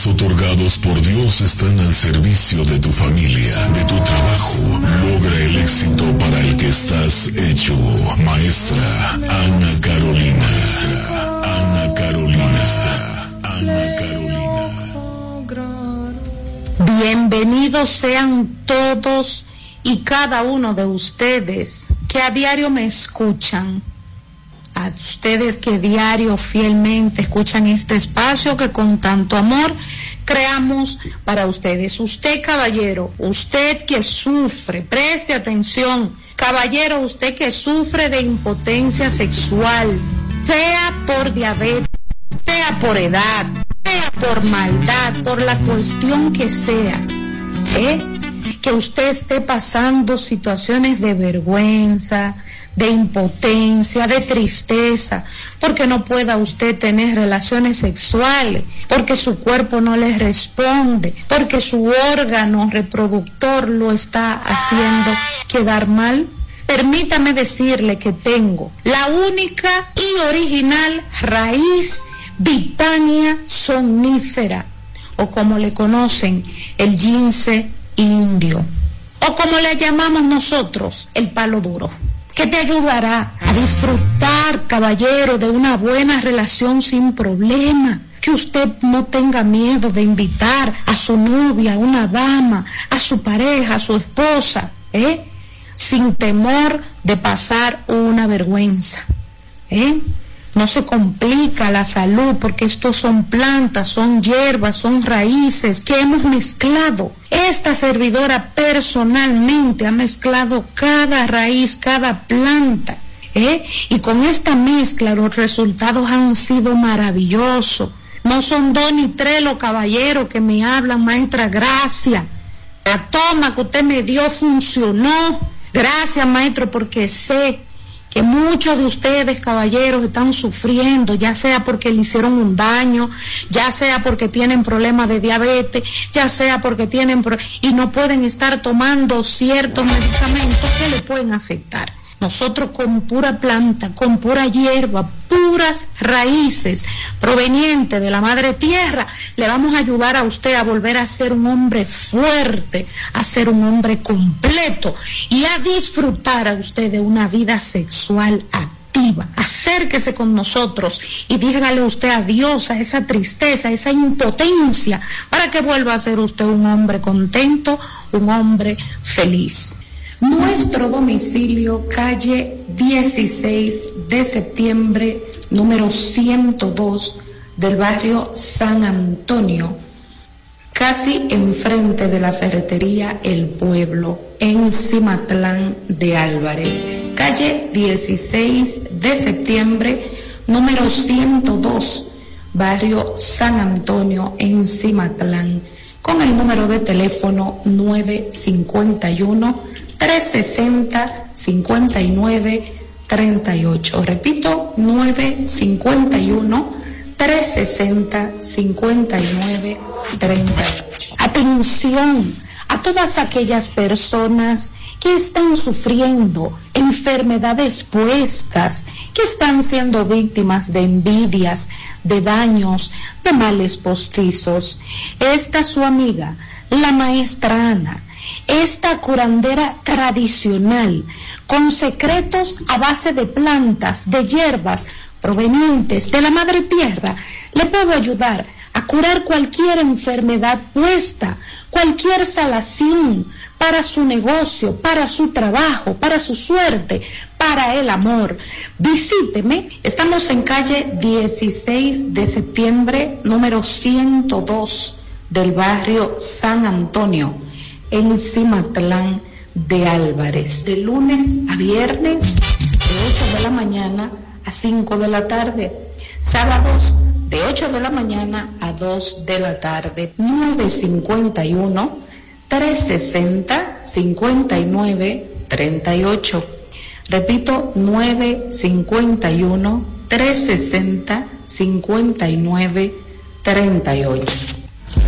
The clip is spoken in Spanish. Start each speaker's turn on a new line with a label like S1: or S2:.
S1: otorgados por Dios están al servicio de tu familia, de tu trabajo. Logra el éxito para el que estás hecho. Maestra Ana Carolina. Ana Carolina. Ana Carolina.
S2: Bienvenidos sean todos y cada uno de ustedes que a diario me escuchan. A ustedes que diario fielmente escuchan este espacio que con tanto amor creamos para ustedes. Usted, caballero, usted que sufre, preste atención, caballero, usted que sufre de impotencia sexual, sea por diabetes, sea por edad, sea por maldad, por la cuestión que sea, que usted esté pasando situaciones de vergüenza, de impotencia, de tristeza, porque no pueda usted tener relaciones sexuales, porque su cuerpo no le responde, porque su órgano reproductor lo está haciendo quedar mal. Permítame decirle que tengo la única y original raíz Vitania somnífera, o como le conocen, el gince indio, o como le llamamos nosotros, el palo duro, que te ayudará a disfrutar, caballero, de una buena relación sin problema. Que usted no tenga miedo de invitar a su novia, a una dama, a su pareja, a su esposa, sin temor de pasar una vergüenza, No se complica la salud, porque estos son plantas, son hierbas, son raíces que hemos mezclado. Esta servidora personalmente ha mezclado cada raíz, cada planta, y con esta mezcla los resultados han sido maravillosos. No son 2 ni 3 los caballeros que me hablan, maestra, gracias. La toma que usted me dio funcionó. Gracias, maestro, porque sé que muchos de ustedes, caballeros, están sufriendo, ya sea porque le hicieron un daño, ya sea porque tienen problemas de diabetes, ya sea porque tienen y no pueden estar tomando ciertos medicamentos que le pueden afectar. Nosotros con pura planta, con pura hierba, puras raíces provenientes de la madre tierra, le vamos a ayudar a usted a volver a ser un hombre fuerte, a ser un hombre completo y a disfrutar a usted de una vida sexual activa. Acérquese con nosotros y dígale usted adiós a esa tristeza, a esa impotencia, para que vuelva a ser usted un hombre contento, un hombre feliz. Nuestro domicilio, calle 16 de septiembre, número 102 del barrio San Antonio, casi enfrente de la ferretería El Pueblo, en Cimatlán de Álvarez. Calle 16 de septiembre, número 102, barrio San Antonio, en Cimatlán, con el número de teléfono 951-360-5938. Repito, 951-360-5938. Atención a todas aquellas personas que están sufriendo enfermedades puestas, que están siendo víctimas de envidias, de daños, de males postizos. Esta su amiga, la maestra Ana, esta curandera tradicional, con secretos a base de plantas, de hierbas provenientes de la madre tierra, le puedo ayudar a curar cualquier enfermedad puesta, cualquier salación, para su negocio, para su trabajo, para su suerte, para el amor. Visíteme, estamos en calle 16 de septiembre, número 102 del barrio San Antonio, en Cimatlán de Álvarez, de lunes a viernes, de 8 de la mañana a 5 de la tarde, sábados de 8 de la mañana a 2 de la tarde, 951-360-5938. Repito, 951-360-5938.